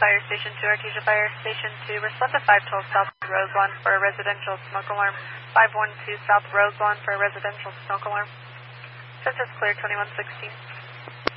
Fire Station 2, Artesia Fire Station 2, respond to 512 South Roselawn for a residential smoke alarm. 512 South Roselawn for a residential smoke alarm. Census clear 2116.